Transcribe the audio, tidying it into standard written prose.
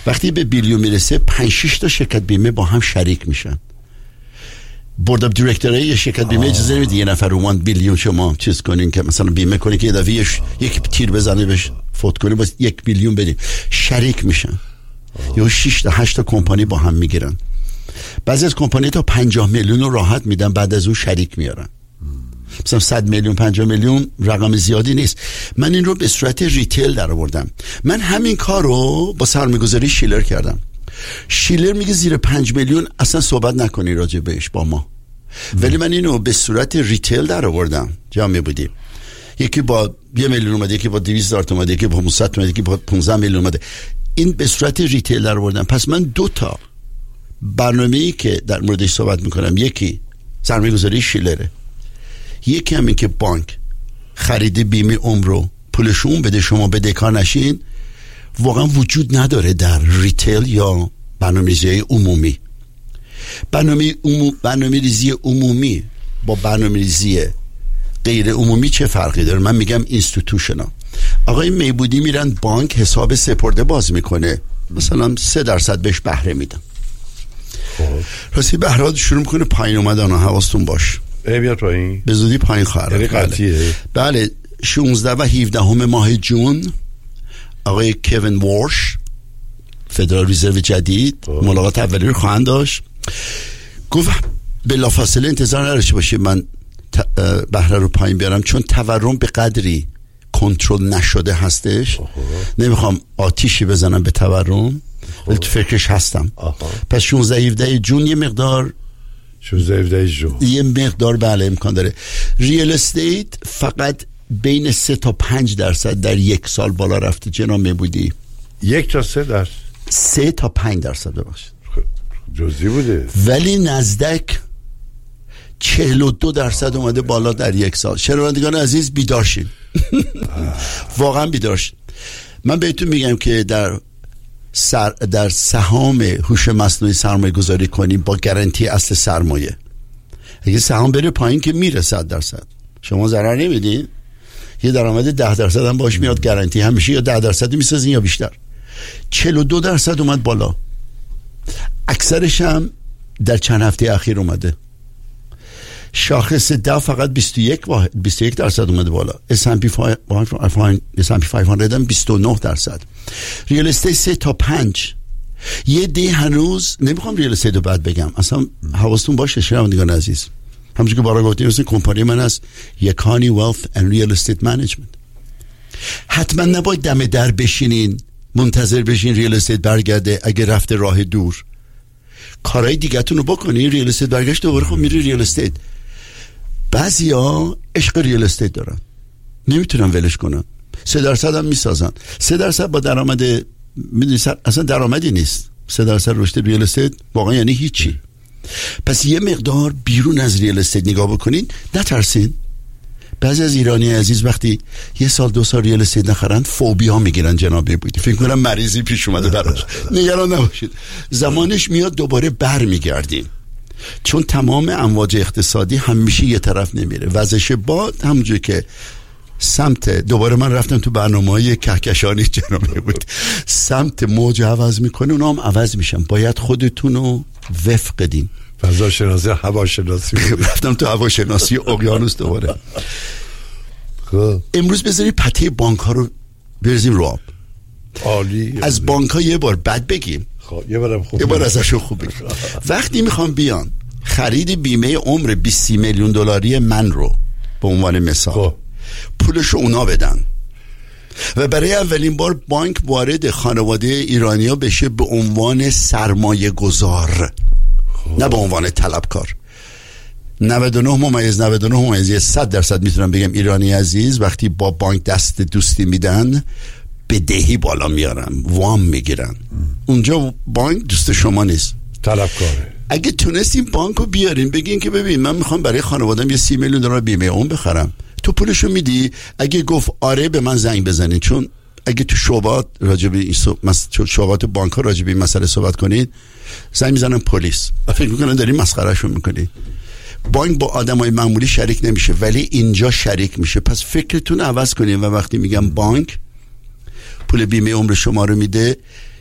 وقتی به بیلیون میرسه 5-6 تا شرکت بیمه با هم شریک میشن. بورد اف دایرکتورای یه شرکت بیمه اجازه نمیده یه نفر رو 1 بیلیون شما چیز کنین که مثلا بیمه کنین که یه دفعه یک تیر بزنه بهش فوت کنه باز 1 بیلیون بدیم. شریک میشن. یا 6 تا 8 تا کمپانی با هم میگیرن. بعضی از کمپانی تا 50 میلیون رو راحت میدن، بعد از اون شریک میارن. مثلا 100 میلیون 50 میلیون رقم زیادی نیست. من این رو به صورت ریتیل در آوردم. من همین کار رو با سرمایه‌گذاری شیلر کردم. شیلر میگه زیر 5 میلیون اصلا صحبت نکنی راجع بهش با ما. ولی من اینو به صورت ریتیل در آوردم. جامعه بودیم. یکی با 1 میلیون اومده، یکی با 200,000 اومده، یکی با 500 اومده، یکی با 15 میلیون اومده. این به صورت ریتیل در آوردم. پس من 2 تا برنامه‌ای که در موردش صحبت میکنم، یکی سرمایه‌گذاری شیلره، یکی هم این که بانک خرید بیمه عمر رو پولشون بده شما بدهکار نشین، واقعا وجود نداره در ریتیل یا برنامه‌ریزی عمومی. برنامه‌ریزی عمومی با برنامه‌ریزی غیر عمومی چه فرقی داره؟ من میگم اینستیتوشنال. آقای میبودی میرن بانک حساب سپرده باز میکنه، مثلا 3% بهش بهره میدن. راستی بهرات شروع میکنه پایین اومدن، حواستون باش. بیاد پایین، به زودی پایین خواهد. بله 16 و 17 ماه جون آقای کوین وارش فدرال رزرو جدید ملاقات اولی رو خواهند داشت. گفت بلافاصله انتظار نداشته باشید من بهره رو پایین بیارم، چون تورم به قدری کنترل نشده هستش. نمیخوام آتیشی بزنم به تورم، ولی تو فکرش هستم. پس 16-17 جون یه مقدار 16 جون یه مقدار بله امکان داره. ریال استیت فقط بین 3 تا 5% در 1 سال بالا رفته جناب میبودی. 1 تا 3%، 3 تا 5% ببخشید جزئی بوده. ولی نزدک 42% اومده بالا در 1 سال. شنوندگان عزیز بیدار شین. واقعا بیدار شین. من بهتون میگم که در سهام هوش مصنوعی سرمایه گذاری کنیم با گارانتی اصل سرمایه. اگه سهام بره پایین که میره 100%، شما ضرر نمیدین. یه درآمد 10% هم باش میاد، گارانتی همیشه یا 10% میسازین یا بیشتر. 42% اومد بالا، اکثرش هم در چند هفته اخیر اومده. شاخص دا فقط 21% اومده بالا. S&P 500 هم 29%. ریال استیت 3 تا 5. یه دی هنوز نمیخوام ریال استیت رو بعد بگم، اصلا حواستون باشه شنوندگان عزیز. همونجوری که بارا گفتیم مثل کمپانی من هست یکانی ویلث اند ریال استیت منیجمنت. حتما نباید دم در بشینین منتظر بشین ریال استیت برگرده. اگه رفته راه دور کارهای دیگه‌تون رو بکنین، ریال استیت برگشت دوباره خب میری ریال استیت. بعضیا عشق ریال استیت دارن، نمیتونن ولش کنن، 3% هم میسازن. 3% با درآمد میدونی اصلا درآمدی نیست. 3% رشد ریال استیت واقعا یعنی هیچی. پس یه مقدار بیرون از ریال استیت نگاه بکنین، نترسین. بعضی از ایرانی عزیز وقتی 1 سال 2 سال ریال استیت نخرن فوبیا میگیرن جناب بودی، فکر کنم مریضی پیش اومده براش. نگران نباشید، زمانش میاد دوباره برمیگردیم، چون تمام امواج اقتصادی همیشه یه طرف نمیره. وزش باد همونجوری که سمت دوباره من رفتم تو برنامه‌های کهکشانی جنابه بود، سمت موج عوض میکنه اونا هم عوض میشن. باید خودتون رو وفق دین. فضا شناسی هوا شناسی رفتم تو هوا شناسی اقیانوس دوباره. امروز بذاری پته بانک ها رو بریزیم رو آب. عالی. از بانک ها یه بار بد بگیم، یه بار ازشون خوب بگیم. وقتی میخوام بیان خرید بیمه عمر 20 میلیون دلاری من رو به عنوان مثال پولشو اونا بدن و برای اولین بار بانک وارد خانواده ایرانیا بشه به عنوان سرمایه گذار، نه به عنوان طلبکار. 99.99 100% میتونم بگم ایرانی عزیز وقتی با بانک دست دوستی میدن بدهی بالا میارن، وام میگیرن. اونجا بانک دوست شما نیست، طلبکاره. اگه تونستین بانک رو بیارین بگین که ببین من میخوام برای خانوادم یه 30 میلیون دلار بیمه اون بخرم، تو پولشو میدی. اگه گفت آره به من زنگ بزنین، چون اگه تو شعبات راجبی شعبات بانک ها راجبی این مسئله صحبت کنید زنگ میزنن پلیس، فکر میکنن دارین مسخرهشون میکنی. بانک با آدمای معمولی شریک نمیشه، ولی اینجا شریک میشه. پس فکرتون عوض کنین و وقتی میگم بانک پول بیمه عمر شما رو میده